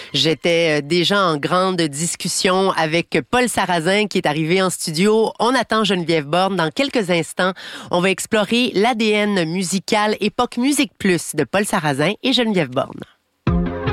J'étais déjà en grande discussion avec Paul Sarrazin qui est arrivé en studio. On attend Geneviève Borne. Dans quelques instants, on va explorer l'ADN musical époque Musique Plus de Paul Sarrazin et Geneviève Borne.